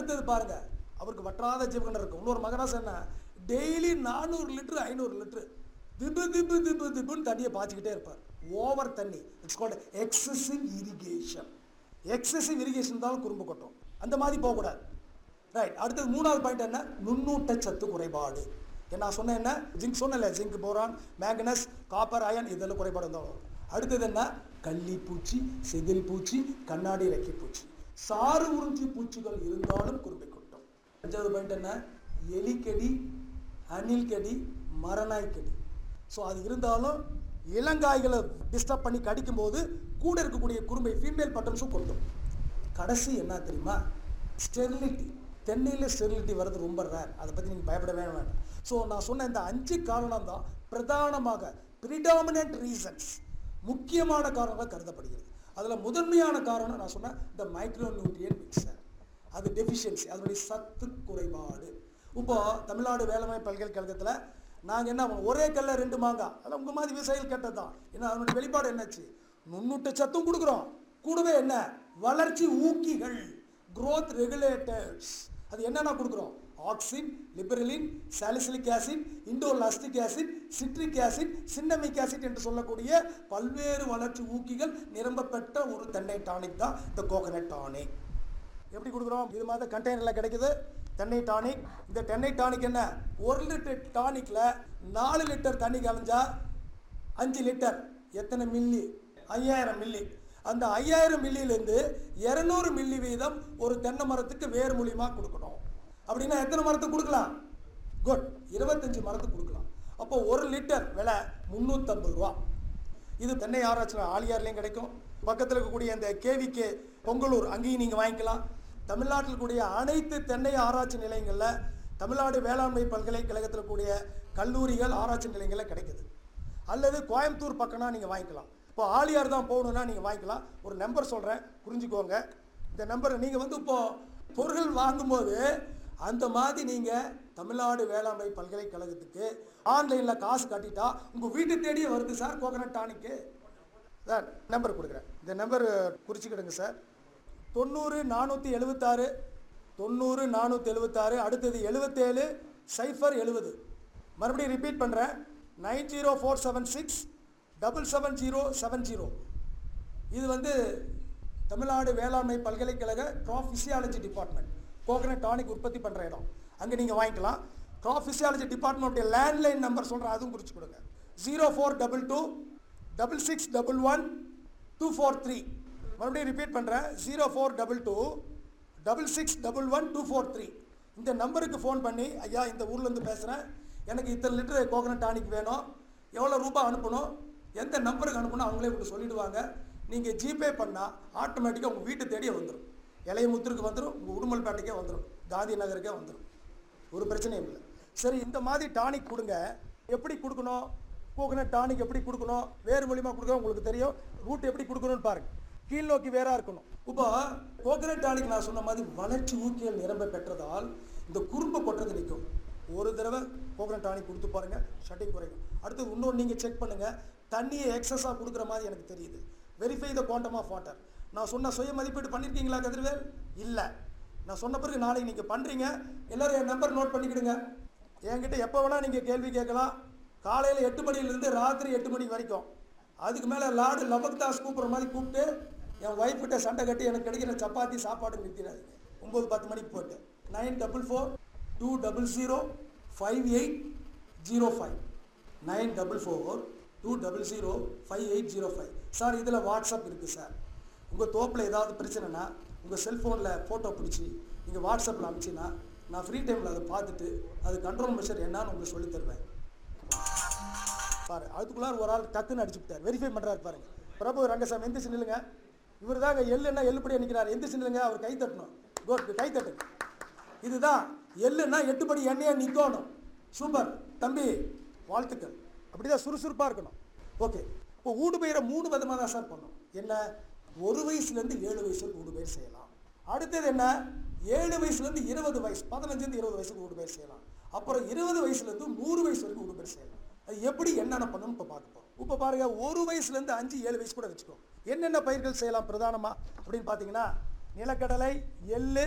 அடுத்தது பாருங்க, அவருக்கு வற்றாத ஜீவகண்டம் இருக்கும். இன்னொரு மகராசம் என்ன, டெய்லி 400 லிட்டர் 500 லிட்டர் திபு திபு திபு திபுன்னு தண்ணியை பாய்ச்சிக்கிட்டே இருப்பார். ஓவர் தண்ணி, it's called excessive irrigation. Excessive irrigation தான் குறும்பு கொட்டும். அந்த மாதிரி போகக்கூடாது. ரைட். அடுத்தது 3வது பாயிண்ட் என்ன, நுண்ணூட்டச்சத்து குறைபாடு. நான் சொன்னேன் என்ன, ஜிங்க் சொன்னல, zinc, boron, manganese, copper, iron, இதெல்லாம் குறைபாடு இருந்தாலும் வரும். அடுத்தது என்ன, கள்ளிப்பூச்சி, செதில் பூச்சி, கண்ணாடி இறக்கி பூச்சி, சாறு உறிஞ்சி பூச்சிகள் இருந்தாலும் குறும்பை கொட்டும். 5வது பாயிண்ட் என்ன, எலிக்கடி, அணில் கடி, மரநாய் கடி. ஸோ அது இருந்தாலும் இளங்காய்களை டிஸ்டர்ப் பண்ணி கடிக்கும் போது கூட இருக்கக்கூடிய குறும்பை ஃபீமேல் பட்டன்ஸும் கொட்டும். கடைசி என்ன தெரியுமா, ஸ்டெரிலிட்டி. தென்னையில் ஸ்டெரிலிட்டி வர்றது ரொம்ப ரேர், அதை பற்றி நீங்கள் பயப்படவே வேண்டாம். ஸோ நான் சொன்ன இந்த 5 காரணம் தான் பிரதானமாக ப்ரிடாமினன்ட் ரீசன்ஸ், முக்கியமான காரணங்களாக கருதப்படுகிறது. அதில் முதன்மையான காரணம் நான் சொன்னேன் இந்த மைக்ரோநியூட்ரியன் மிக்சர், அது டெஃபிஷியன்சி, அதனுடைய சத்து குறைபாடு. இப்போ தமிழ்நாடு வேளாண்மை பல்கலைக்கழகத்தில் நாங்கள் என்ன ஒரே கல்ல 2 மாங்காய், அதெல்லாம் உங்கள் மாதிரி விவசாயிகள் கேட்டது தான். ஏன்னா அதனுடைய வெளிப்பாடு என்னாச்சு, நுண்ணூட்ட சத்தும் கொடுக்குறோம், கூடவே என்ன வளர்ச்சி ஊக்கிகள், growth regulators. அது என்னென்ன கொடுக்குறோம், auxin, லிபரலின், salicylic acid, இண்டோலாஸ்டிக் acid, citric acid, cinnamic acid என்று சொல்லக்கூடிய பல்வேறு வளர்ச்சி ஊக்கிகள் நிரம்பப்பட்ட ஒரு தென்னை டானிக் தான் இந்த கோகனட் டானிக். எப்படி கொடுக்குறோம், இது மாதிரி கண்டெய்னரில் கிடைக்குது தென்னை டானிக். இந்த தென்னை டானிக் என்ன, 1 லிட்டர் டானிக்கில் 4 லிட்டர் தண்ணி கலஞ்சா 5 லிட்டர், எத்தனை மில்லி, 5000 மில்லி. அந்த 5000 மில்லியிலேருந்து 200 மில்லி வீதம் ஒரு தென்னை மரத்துக்கு வேர் மூலியமாக கொடுக்கணும். அப்படின்னா எத்தனை மரத்துக்கு கொடுக்கலாம், குட், 25 மரத்துக்கு கொடுக்கலாம். அப்போ 1 லிட்டர் விலை 350 ரூபா. இது தென்னை ஆராய்ச்சியில் ஆலியார்லேயும் கிடைக்கும். பக்கத்தில் இருக்கக்கூடிய இந்த கேவிகே பொங்கலூர், அங்கேயும் நீங்கள் வாங்கிக்கலாம். தமிழ்நாட்டில் கூடிய அனைத்து தென்னை ஆராய்ச்சி நிலையங்களில், தமிழ்நாடு வேளாண்மை பல்கலைக்கழகத்தில் கூடிய கல்லூரிகள் ஆராய்ச்சி நிலையங்களில் கிடைக்குது. அல்லது கோயம்புத்தூர் பக்கம்னா நீங்கள் வாங்கிக்கலாம். இப்போ ஆலியார் தான் போகணுன்னா நீங்கள் வாங்கிக்கலாம். ஒரு நம்பர் சொல்கிறேன், புரிஞ்சுக்கோங்க. இந்த நம்பரை நீங்கள் இப்போது பொருள் வாங்கும்போது அந்த மாதிரி நீங்கள் தமிழ்நாடு வேளாண்மை பல்கலைக்கழகத்துக்கு ஆன்லைனில் காசு கட்டிட்டா உங்கள் வீட்டு தேடியே வருது sir coconut tonic. Sir number கொடுக்குறேன், இந்த நம்பர் குறிச்சிக்கிடுங்க சார். 90 476 90 476, அடுத்தது 77 070. மறுபடியும் ரிப்பீட் பண்ணுறேன், 90476 77070. இது தமிழ்நாடு வேளாண்மை பல்கலைக்கழக graph physiology department, coconut tonic உற்பத்தி பண்ணுற இடம். அங்கே நீங்கள் வாங்கிக்கலாம். கிராப் ஃபிசியாலஜி டிபார்ட்மெண்ட்டுடைய லேண்ட்லைன் நம்பர் சொல்கிறேன், அதுவும் குறித்து கொடுங்க. 0422 6611 243. மறுபடியும் ரிப்பீட் பண்ணுறேன், 0422 6611 243. இந்த நம்பருக்கு ஃபோன் பண்ணி, ஐயா இந்த ஊர்லேருந்து பேசுகிறேன், எனக்கு இத்தனை லிட்டர் கோகனட் டானிக் வேணும், எவ்வளோ ரூபாய் அனுப்பணும், எந்த நம்பருக்கு அனுப்பணும் அவங்களே உங்களுக்கு சொல்லிவிடுவாங்க. நீங்கள் ஜிபே பண்ணால் ஆட்டோமேட்டிக்காக உங்கள் வீட்டு தேடியே வந்துடும். இளையமுத்தூருக்கு வந்துடும், உங்கள் உடுமல்பேட்டைக்கே வந்துடும், காந்தி நகருக்கே வந்துடும், ஒரு பிரச்சனையும் இல்லை. சரி, இந்த மாதிரி டானிக் கொடுங்க. எப்படி கொடுக்கணும், கோகனட் டானிக் எப்படி கொடுக்கணும், வேறு மூலியமாக கொடுக்கணும், உங்களுக்கு தெரியும். ரூட் எப்படி கொடுக்கணும்னு பாருங்கள், கீழ் நோக்கி வேறாக இருக்கணும். இப்போ கோகனட் டானிக் நான் சொன்ன மாதிரி வளர்ச்சி ஊக்கியல் நிரம்ப பெற்றதால் இந்த குறும்பை கொட்டுறது நிற்கும். ஒரு தடவை கோகனட் டானிக் கொடுத்து பாருங்கள், ஷட்டிங் குறைக்கும். அடுத்து இன்னொன்று நீங்கள் செக் பண்ணுங்கள், தண்ணியை எக்ஸஸாக கொடுக்குற மாதிரி எனக்கு தெரியுது. Verify the quantum of water. நான் சொன்ன சுய மதிப்பீடு பண்ணியிருக்கீங்களா கதிர்வேல்? இல்லை. நான் சொன்ன பிறகு நாளைக்கு நீங்கள் பண்ணுறீங்க, எல்லோரும் என் நம்பர் நோட் பண்ணிக்கிடுங்க. என்கிட்ட எப்போ வேணால் நீங்கள் கேள்வி கேட்கலாம். காலையில் 8 மணிலேருந்து ராத்திரி 8 மணி வரைக்கும். அதுக்கு மேலே லார்டு லபக்தாஸ் கூப்பிட்ற மாதிரி கூப்பிட்டு என் ஒய்ஃப்கிட்ட சண்டை கட்டி எனக்கு கிடைக்கிற சப்பாத்தி சாப்பாடு நிறுத்திடாதீங்க. 9-10 மணிக்கு போட்டு 944-200-5805 944-200-5805. சார் இதில் வாட்ஸ்அப் இருக்குது சார். உங்கள் தோப்பில் ஏதாவது பிரச்சனைனா உங்கள் செல்ஃபோனில் ஃபோட்டோ பிடிச்சி நீங்கள் வாட்ஸ்அப்பில் அனுப்பிச்சின்னா நான் ஃப்ரீ டைமில் அதை பார்த்துட்டு அது கண்ட்ரோல் மெஷர் என்னான்னு உங்களுக்கு சொல்லி தருவேன். பாரு, அதுக்குள்ளார ஒரு ஆள் டக்குன்னு அடிச்சுட்டார், வெரிஃபை பண்ணுறாரு பாருங்க. பிரபு ரங்கசாமி எந்திரிச்சு நில்லுங்க. இவர் தாங்க எள்ளுன்னா எள்ளுப்படியாக நிற்கிறார், எந்திரிச்சு நில்லுங்க. அவர் கை தட்டணும், கோட் கை தட்டுங்க. இதுதான் எள்ளுன்னா 8 படி எண்ணெயாக நிற்கணும். சூப்பர் தம்பி, வாழ்த்துக்கள். அப்படி தான் சுறுசுறுப்பாக இருக்கணும். ஓகே, இப்போ ஊடு பயிரை 3 விதமாக தான் சார் பண்ணணும். என்ன, 1 வயசுலேருந்து 7 வயசு வரைக்கும் ஊடு பயிர் செய்யலாம். அடுத்தது என்ன, 7 வயசுலேருந்து 20 வயசு, 15லேருந்து 20 வயசுக்கு ஊடு பயிர் செய்யலாம். அப்புறம் 20 வயசுலேருந்து 100 வயசு வரைக்கும் ஊடு பயிர் செய்யலாம். அது எப்படி என்னென்ன பண்ணணும் இப்போ பார்க்க போகிறோம். இப்போ பாருங்க, 1 வயசுலேருந்து 5-7 வயசு கூட வச்சுக்கோ. என்னென்ன பயிர்கள் செய்யலாம் பிரதானமாக அப்படின்னு பார்த்தீங்கன்னா, நிலக்கடலை, எள்ளு,